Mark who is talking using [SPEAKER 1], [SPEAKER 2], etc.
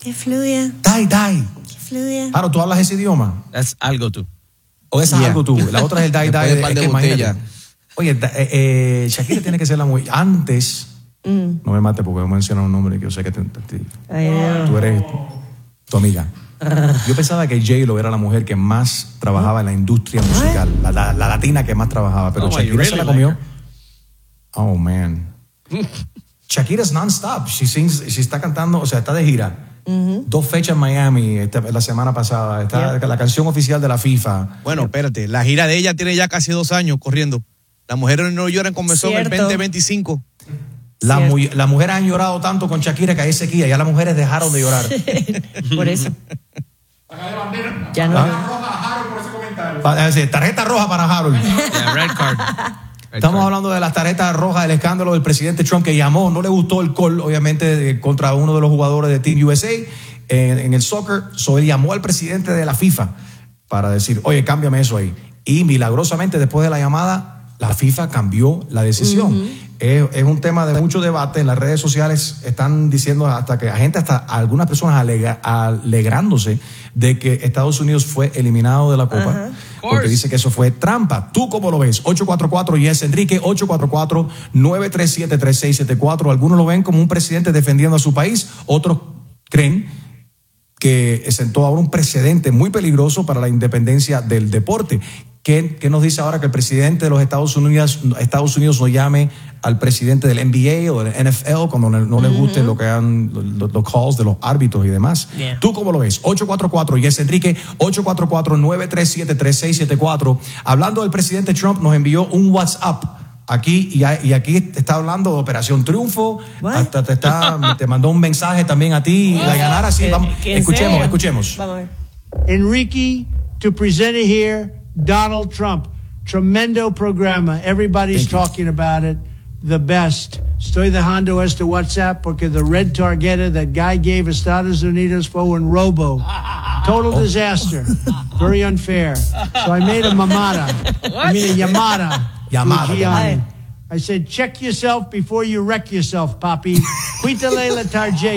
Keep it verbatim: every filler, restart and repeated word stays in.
[SPEAKER 1] Que fluya.
[SPEAKER 2] Die, die.
[SPEAKER 1] Que fluya.
[SPEAKER 2] Claro, ¿tú hablas ese idioma?
[SPEAKER 3] Es algo tú.
[SPEAKER 2] ¿O esa es
[SPEAKER 3] Yeah.
[SPEAKER 2] algo tú? La otra es el die, die.
[SPEAKER 3] Después de
[SPEAKER 2] Es
[SPEAKER 3] par de
[SPEAKER 2] que imagínate.
[SPEAKER 3] botella.
[SPEAKER 2] Oye, da- eh, eh, Shakira tiene que ser la mujer. Antes,
[SPEAKER 1] Mm.
[SPEAKER 2] no me mates porque me mencionan un nombre que yo sé que te- te- te-
[SPEAKER 1] Ay, Dios.
[SPEAKER 2] tú eres tu amiga. Yo pensaba que J-Lo era la mujer que más trabajaba en la industria musical, la, la- la latina que más trabajaba, pero
[SPEAKER 3] Oh, you
[SPEAKER 2] Shakira se
[SPEAKER 3] really
[SPEAKER 2] la
[SPEAKER 3] like
[SPEAKER 2] comió.
[SPEAKER 3] her.
[SPEAKER 2] Oh, man. Shakira's non-stop. She sings, she está cantando, o sea, está de gira. Dos fechas en Miami esta- la semana pasada. Está la canción oficial de la FIFA.
[SPEAKER 3] Bueno, espérate, la gira de ella tiene ya casi dos años corriendo. Las mujeres no lloran comenzó en el
[SPEAKER 1] Cierto.
[SPEAKER 3] veinte veinticinco.
[SPEAKER 2] La
[SPEAKER 1] Cierto.
[SPEAKER 2] mu- las mujeres han llorado tanto con Shakira que hay sequía. Ya las mujeres dejaron de llorar.
[SPEAKER 1] Por eso. Ya no.
[SPEAKER 2] Va a decir, tarjeta roja para Harold.
[SPEAKER 3] Yeah, red card. Red
[SPEAKER 2] Estamos
[SPEAKER 3] card.
[SPEAKER 2] hablando de las tarjetas rojas, del escándalo del presidente Trump que llamó, no le gustó el call, obviamente, de- contra uno de los jugadores de Team U S A en, en el soccer. So, él llamó al presidente de la FIFA para decir, oye, cámbiame eso ahí. Y milagrosamente, después de la llamada, la FIFA cambió la decisión. es, es un tema de mucho debate. En las redes sociales están diciendo hasta que la gente, hasta algunas personas alega, alegrándose de que Estados Unidos fue eliminado de la Copa.
[SPEAKER 1] Ajá.
[SPEAKER 2] Porque dice que eso fue trampa. ¿Tú cómo lo ves? ocho cuatro cuatro Yes Enrique, ocho cuatro cuatro, nueve tres siete, tres seis siete cuatro. Algunos lo ven como un presidente defendiendo a su país, otros creen que sentó ahora un precedente muy peligroso para la independencia del deporte. ¿Qué, qué nos dice ahora que el presidente de los Estados Unidos, Estados Unidos no llame al presidente del N B A o del N F L cuando no, no les guste lo que han, los, los calls de los árbitros y demás?
[SPEAKER 1] Yeah.
[SPEAKER 2] ¿Tú cómo lo ves? ocho cuatro cuatro Yes Enrique, ocho cuatro cuatro, nueve tres siete, tres seis siete cuatro. Hablando del presidente Trump, nos envió un WhatsApp aquí y, y aquí te está hablando de Operación Triunfo.
[SPEAKER 1] What?
[SPEAKER 2] Hasta te, está, te mandó un mensaje también a ti. La ganar así.
[SPEAKER 1] ¿En-
[SPEAKER 2] Vamos,
[SPEAKER 1] en
[SPEAKER 2] escuchemos,
[SPEAKER 1] serio?
[SPEAKER 2] escuchemos.
[SPEAKER 1] Vamos a ver.
[SPEAKER 4] Enrique, to present it here, Donald Trump. Tremendo programa. Everybody's
[SPEAKER 2] Thank you.
[SPEAKER 4] talking about it. The best. Estoy dejando este WhatsApp porque the red tarjeta that guy gave Estados Unidos fue un robo. Total disaster. Very unfair. So I made a mamada. I mean a llamada.
[SPEAKER 2] Llamada.
[SPEAKER 4] to Gianni. I said, check yourself before you wreck yourself, Papi. Quítale la tarjeta.